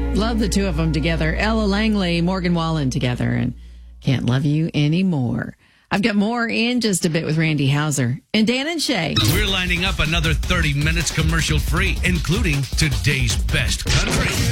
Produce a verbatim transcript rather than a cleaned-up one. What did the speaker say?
Love the two of them together. Ella Langley, Morgan Wallen together, and Can't Love You Anymore. I've got more in just a bit with Randy Hauser and Dan and Shay. We're lining up another thirty minutes commercial free, including today's best country.